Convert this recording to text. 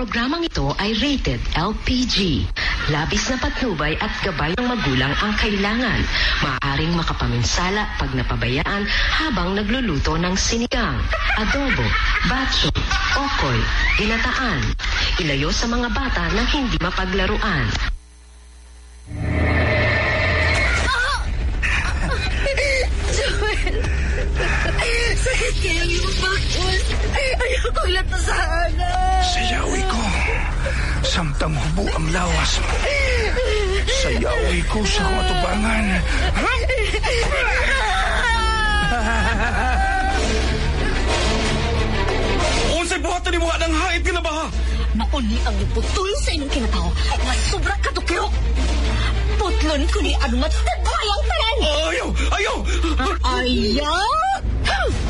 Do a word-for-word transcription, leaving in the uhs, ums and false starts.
programang ito ay rated L P G. Labis na patnubay at gabay ng magulang ang kailangan. Maaaring makapaminsala pag napabayaan habang nagluluto ng sinigang, adobo, batso, okoy, ginataan. Ilayo sa mga bata na hindi mapaglaruan. Sakit kaya yung bakos. Ayaw kong latasahanan. Sayawi ko. Samtang hubo ang lawas mo. Sayawi ko sa matubangan. Unsay buhatan ni mga ng hait ka na ba? Mauni ang putol sa inyong kinataw. Masubra ka tukyo. Putlon ko ni anumat sa bayang tanan. Ayaw! Ayaw! Ayaw!